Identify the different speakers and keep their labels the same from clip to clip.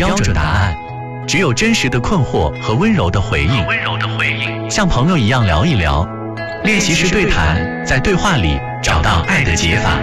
Speaker 1: 标准答案，只有真实的困惑和温柔的回应。像朋友一样聊一聊。练习室对谈，在对话里找到爱的解法。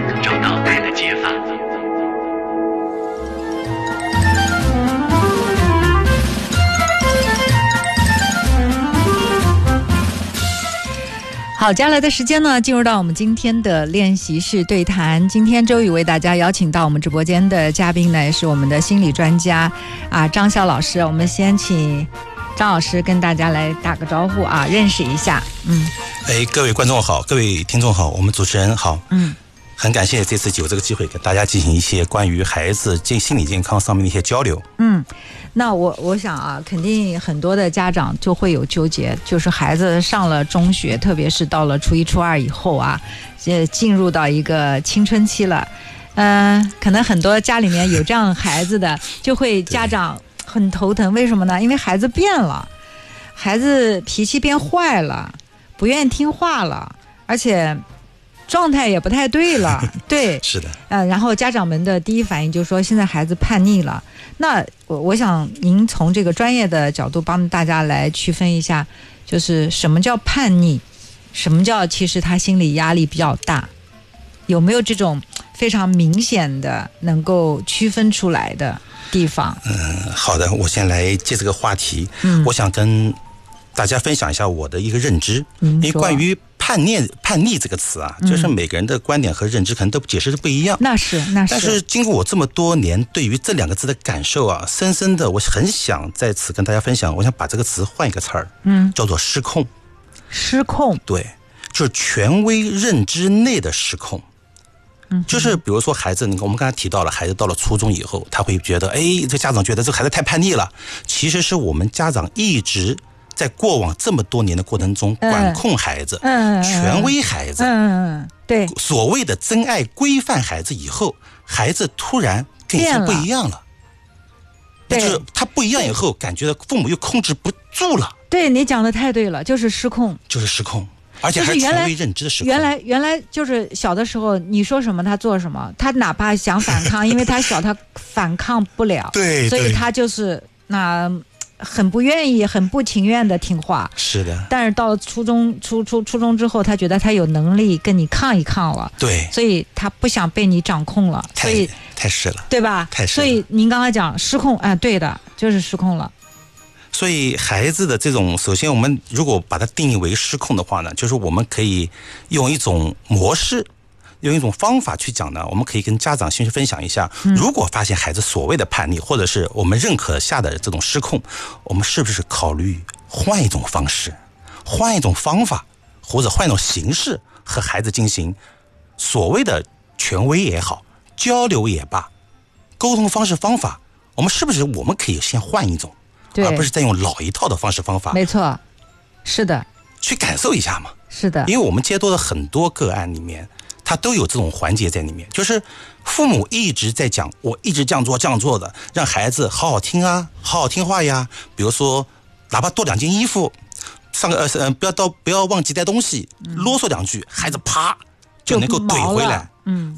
Speaker 2: 好，接下来的时间呢，进入到我们今天的练习室对谈。今天周宇为大家邀请到我们直播间的嘉宾呢，也是我们的心理专家张笑老师。我们先请张老师跟大家来打个招呼认识一下。
Speaker 3: 各位观众好，各位听众好，我们主持人好。很感谢这次有这个机会跟大家进行一些关于孩子心理健康上面的一些交流。
Speaker 2: 那我想肯定很多的家长就会有纠结，就是孩子上了中学，特别是到了初一初二以后进入到一个青春期了。可能很多家里面有这样孩子的，就会家长很头疼。为什么呢？因为孩子变了，孩子脾气变坏了，不愿意听话了，而且状态也不太对了。对，
Speaker 3: 是的。
Speaker 2: 然后家长们的第一反应就是说现在孩子叛逆了。那我想您从这个专业的角度帮大家来区分一下，就是什么叫叛逆，什么叫其实他心理压力比较大，有没有这种非常明显的能够区分出来的地方？
Speaker 3: 好的，我先来接这个话题。我想跟大家分享一下我的一个认知。因为关于叛逆这个词就是每个人的观点和认知可能都解释的不一样。那是。但是经过我这么多年对于这两个字的感受深深的，我很想在此跟大家分享。我想把这个词换一个词儿，叫做失控。失控，对，就是权威认知内的失控。就是比如说孩子，我们刚才提到了，孩子到了初中以后，他会觉得，这家长觉得这个孩子太叛逆了。其实是我们家长一直在过往这么多年的过程中管控孩子，权威孩子，对，所谓的真爱规范孩子以后，孩子突然跟以前不一样了。就是他不一样以后，感觉父母又控制不住了。对，你讲的太对了，就是失控，而且还是权威认知的失控。原来就是小的时候，你说什么他做什么，他哪怕想反抗，因为他小，他反抗不了，对，所以他就是很不愿意、很不情愿的听话。是的。但是到了初中之后，他觉得他有能力跟你抗一抗了。对。所以他不想被你掌控了。所以太是了，对吧？太是了。所以您刚才讲失控，对的，就是失控了。所以孩子的这种，首先我们如果把它定义为失控的话呢，就是我们可以用一种模式，用一种方法去讲呢，我们可以跟家长先去分享一下。如果发现孩子所谓的叛逆，或者是我们认可下的这种失控，我们是不是考虑换一种方式、换一种方法，或者换一种形式和孩子进行所谓的权威也好、交流也罢、沟通方式方法，我们是不是我们可以先换一种，而不是再用老一套的方式方法？没错，是的，去感受一下嘛。是的，因为我们接触的很多个案里面，它都有这种环节在里面，就是父母一直在讲，我一直这样做的，让孩子好好听好好听话呀。比如说，哪怕多2件衣服，不要忘记带东西，啰嗦2句，孩子啪就能够怼回来。